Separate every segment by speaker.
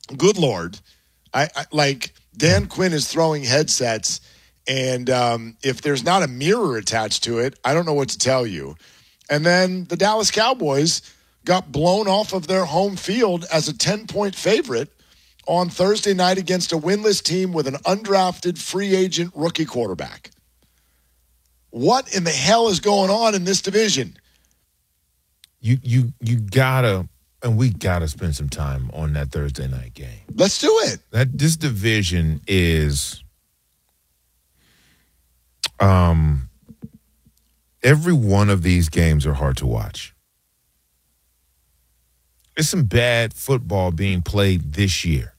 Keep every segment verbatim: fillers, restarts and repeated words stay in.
Speaker 1: good Lord. I, I like Dan Quinn is throwing headsets, and um, if there's not a mirror attached to it, I don't know what to tell you. And then the Dallas Cowboys got blown off of their home field as a ten-point favorite on Thursday night against a winless team with an undrafted free agent rookie quarterback. What in the hell is going on in this division?
Speaker 2: You you you gotta, and we gotta spend some time on that Thursday night game.
Speaker 1: Let's do it.
Speaker 2: That this division is, um, every one of these games are hard to watch. There's some bad football being played this year,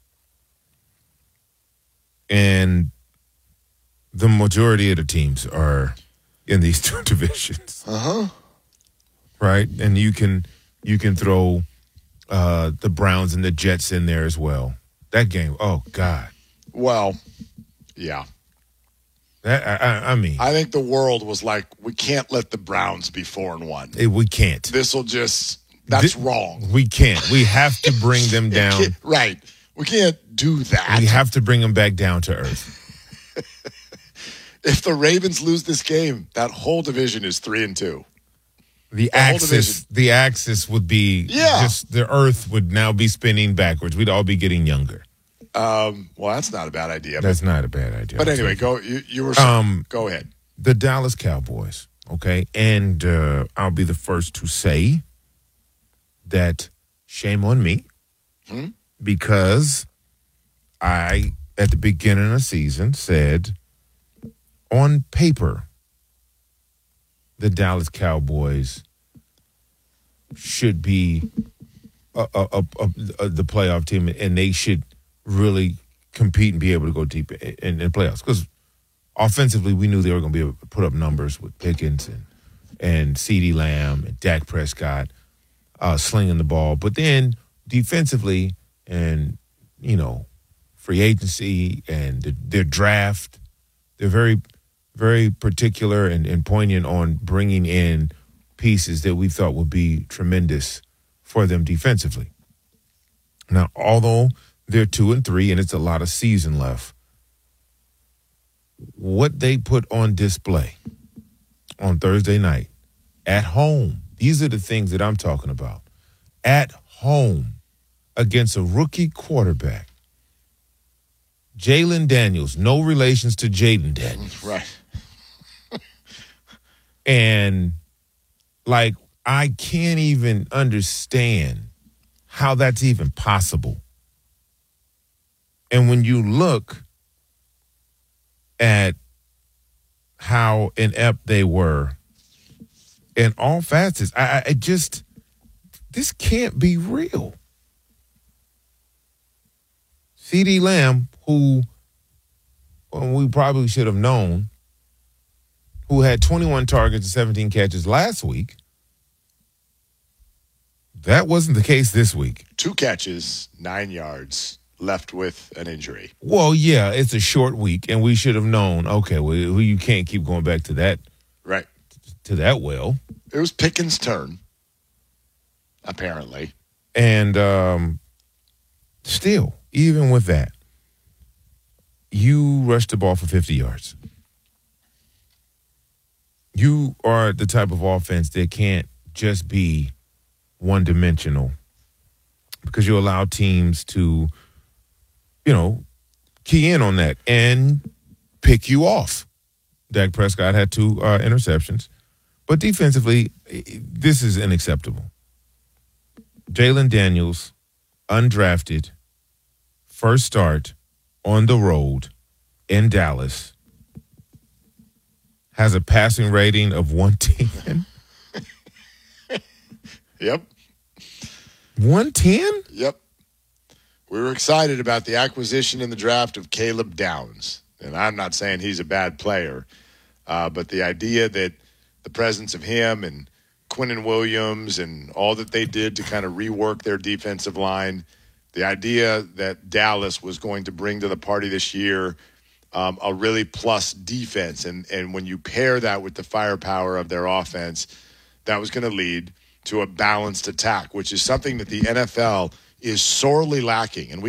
Speaker 2: and the majority of the teams are in these two divisions.
Speaker 1: Uh huh.
Speaker 2: Right, and you can you can throw uh, the Browns and the Jets in there as well. That game, oh God.
Speaker 1: Well, yeah.
Speaker 2: That, I, I mean,
Speaker 1: I think the world was like, we can't let the Browns be four and one.
Speaker 2: It, we can't.
Speaker 1: This will just that's
Speaker 2: Th-
Speaker 1: wrong.
Speaker 2: We can't. We have to bring them down.
Speaker 1: Right. We can't do that.
Speaker 2: We have to bring them back down to earth.
Speaker 1: If the Ravens lose this game, that whole division is three and two.
Speaker 2: The,
Speaker 1: the
Speaker 2: axis, the axis would be
Speaker 1: yeah.
Speaker 2: just the Earth would now be spinning backwards. We'd all be getting younger.
Speaker 1: Um, well, that's not a bad idea.
Speaker 2: That's not a bad idea.
Speaker 1: But anyway, go. You, you were.
Speaker 2: Um,
Speaker 1: go ahead.
Speaker 2: The Dallas Cowboys. Okay, and uh, I'll be the first to say that shame on me
Speaker 1: hmm?
Speaker 2: because I, at the beginning of the season, said on paper, the Dallas Cowboys should be a, a, a, a, the playoff team, and they should really compete and be able to go deep in, in playoffs. Because offensively, we knew they were going to be able to put up numbers with Pickens and and CeeDee Lamb and Dak Prescott uh, slinging the ball. But then defensively, and you know, free agency and the, their draft, they're very very particular and, and poignant on bringing in pieces that we thought would be tremendous for them defensively. Now, although they're two and three and it's a lot of season left, what they put on display on Thursday night at home, these are the things that I'm talking about. At home against a rookie quarterback, Jalen Daniels, no relations to Jaden Daniels.
Speaker 1: Right.
Speaker 2: And, like, I can't even understand how that's even possible. And when you look at how inept they were in all facets, I, I just, this can't be real. CeeDee Lamb, who well, we probably should have known, who had twenty-one targets and seventeen catches last week, that wasn't the case this week.
Speaker 1: Two catches, nine yards, left with an injury.
Speaker 2: Well, yeah, it's a short week, and we should have known, okay, well, you can't keep going back to that.
Speaker 1: Right.
Speaker 2: To that well.
Speaker 1: It was Pickens' turn, apparently.
Speaker 2: And um, still, even with that, you rushed the ball for fifty yards. You are the type of offense that can't just be one-dimensional because you allow teams to, you know, key in on that and pick you off. Dak Prescott had two uh, interceptions. But defensively, this is unacceptable. Jalen Daniels, undrafted, first start on the road in Dallas, has a passing rating of one ten.
Speaker 1: Yep.
Speaker 2: one ten?
Speaker 1: Yep. We were excited about the acquisition in the draft of Caleb Downs. And I'm not saying he's a bad player, uh, but the idea that the presence of him and Quinnen Williams and all that they did to kind of rework their defensive line, the idea that Dallas was going to bring to the party this year um, a really plus defense. And, and when you pair that with the firepower of their offense, that was going to lead to a balanced attack, which is something that the N F L is sorely lacking. And we